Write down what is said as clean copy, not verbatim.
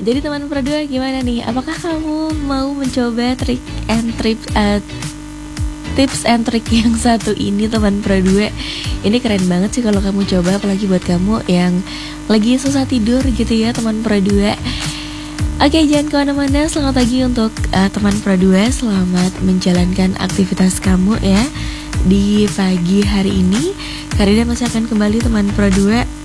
Jadi teman Pro 2 gimana nih? Apakah kamu mau mencoba tips and trick yang satu ini teman Pro 2? Ini keren banget sih kalau kamu coba, apalagi buat kamu yang lagi susah tidur gitu ya teman Pro 2. Oke, jangan kemana-mana. Selamat pagi untuk teman Pro 2. Selamat menjalankan aktivitas kamu ya di pagi hari ini. Karina masih akan kembali teman Pro 2